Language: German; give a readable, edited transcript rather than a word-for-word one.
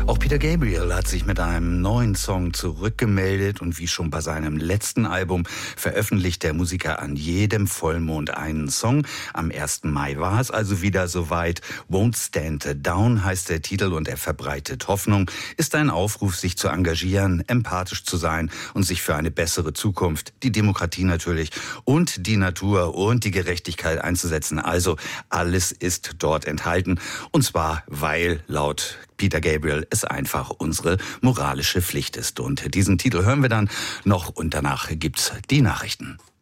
Auch Peter Gabriel hat sich mit einem neuen Song zurückgemeldet und wie schon bei seinem letzten Album veröffentlicht der Musiker an jedem Vollmond einen Song. Am 1. Mai war es also wieder soweit. Won't Stand Down heißt der Titel und er verbreitet Hoffnung, ist ein Aufruf, sich zu engagieren, empathisch zu sein und sich für eine bessere Zukunft, die Demokratie natürlich und die Natur und die Gerechtigkeit einzusetzen. Also alles ist dort enthalten und zwar, weil laut Peter Gabriel es einfach unsere moralische Pflicht ist. Und diesen Titel hören wir dann noch und danach gibt's die Nachrichten.